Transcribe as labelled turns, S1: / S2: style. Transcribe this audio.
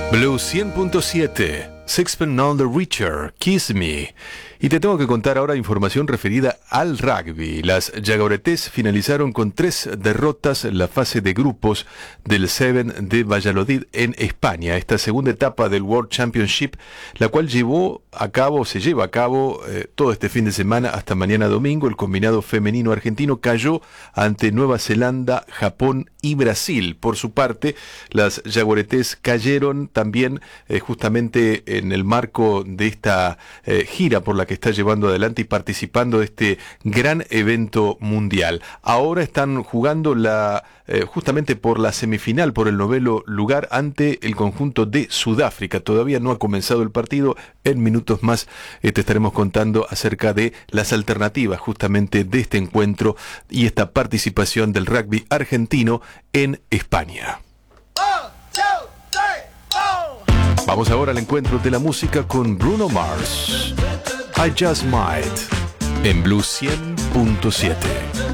S1: Blue 100.7, Sixpence None the Richer, Kiss Me. Y te tengo que contar ahora información referida al rugby. Las Jaguaretes finalizaron con 3 derrotas en la fase de grupos del Seven de Valladolid en España. Esta segunda etapa del World Championship, la cual se lleva a cabo todo este fin de semana hasta mañana domingo. El combinado femenino argentino cayó ante Nueva Zelanda, Japón y Brasil. Por su parte, las Jaguaretes cayeron también justamente en el marco de esta gira por la que está llevando adelante y participando de este gran evento mundial. Ahora están jugando justamente por la semifinal, por el noveno lugar ante el conjunto de Sudáfrica. Todavía no ha comenzado el partido. En minutos más te estaremos contando acerca de las alternativas justamente de este encuentro y esta participación del rugby argentino en España. Vamos ahora al encuentro de la música con Bruno Mars. I Just Might en Blue 100.7.